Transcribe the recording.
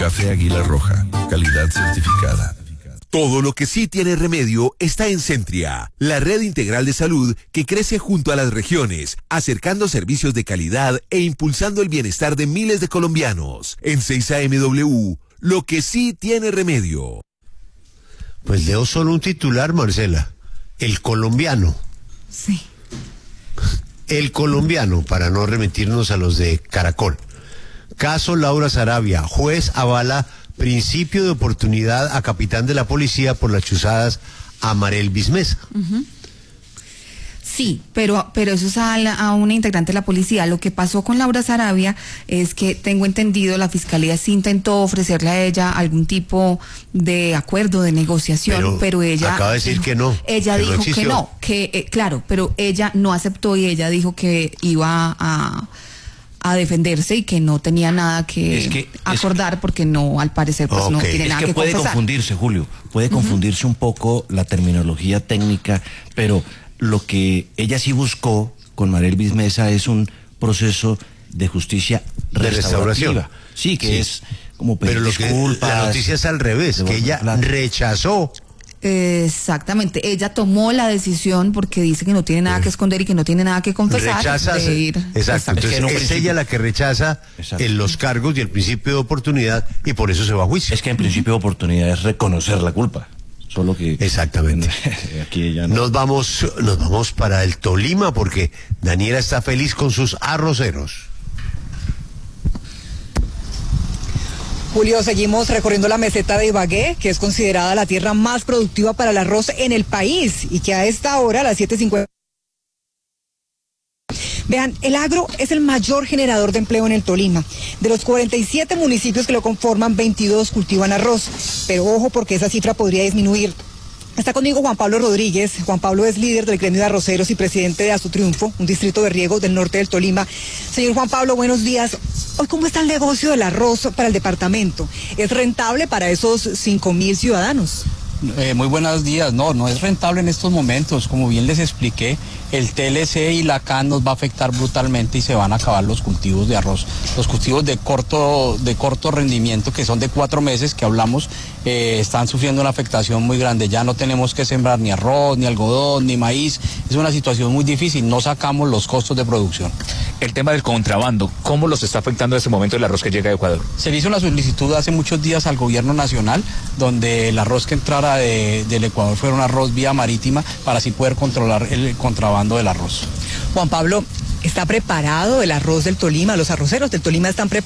Café Águila Roja, calidad certificada. Todo lo que sí tiene remedio está en Centria, la red integral de salud que crece junto a las regiones, acercando servicios de calidad e impulsando el bienestar de miles de colombianos. En 6AMW, lo que sí tiene remedio. Pues leo solo un titular, Marcela. El colombiano. Sí. El colombiano, para no remitirnos a los de Caracol. Caso Laura Sarabia. Juez avala principio de oportunidad a capitán de la policía por las chuzadas a Marel Bismesa. Sí, pero eso es a una integrante de la policía. Lo que pasó con Laura Sarabia es que, tengo entendido, la fiscalía sí intentó ofrecerle a ella algún tipo de acuerdo, de negociación, pero ella acaba de decir que no. Ella que dijo no que no, claro, pero ella no aceptó y ella dijo que iba a defenderse y que no tenía nada que acordar porque no, al parecer, pues no tiene nada que confesar. Puede confundirse, Julio, puede confundirse un poco la terminología técnica, pero lo que ella sí buscó con Marel Bismesa es un proceso de justicia restaurativa. Sí, que es como pedir disculpas. La noticia es al revés, que ella rechazó. Exactamente, ella tomó la decisión porque dice que no tiene nada que esconder y que no tiene nada que confesar. Exacto, entonces es ella la que rechaza los cargos y el principio de oportunidad y por eso se va a juicio. Es que en principio de oportunidad es reconocer la culpa. Solo que exactamente. Aquí ella no. Nos vamos para el Tolima porque Daniela está feliz con sus arroceros. Julio, seguimos recorriendo la meseta de Ibagué, que es considerada la tierra más productiva para el arroz en el país y que a esta hora, a las 7:50. Vean, el agro es el mayor generador de empleo en el Tolima. De los 47 municipios que lo conforman, 22 cultivan arroz. Pero ojo, porque esa cifra podría disminuir. Está conmigo Juan Pablo Rodríguez. Juan Pablo es líder del gremio de arroceros y presidente de Azutriunfo, un distrito de riego del norte del Tolima. Señor Juan Pablo, buenos días. Hoy, ¿cómo está el negocio del arroz para el departamento? ¿Es rentable para esos 5.000 ciudadanos? Muy buenos días. No es rentable en estos momentos. Como bien les expliqué, el TLC y la CAN nos va a afectar brutalmente y se van a acabar los cultivos de arroz. Los cultivos de corto rendimiento, que son de 4 meses que hablamos, están sufriendo una afectación muy grande. Ya no tenemos que sembrar ni arroz, ni algodón, ni maíz. Es una situación muy difícil. No sacamos los costos de producción. El tema del contrabando, ¿cómo los está afectando en este momento el arroz que llega de Ecuador? Se le hizo una solicitud hace muchos días al gobierno nacional, donde el arroz que entrara del Ecuador fuera un arroz vía marítima para así poder controlar el contrabando del arroz. Juan Pablo, ¿está preparado el arroz del Tolima? ¿Los arroceros del Tolima están preparados?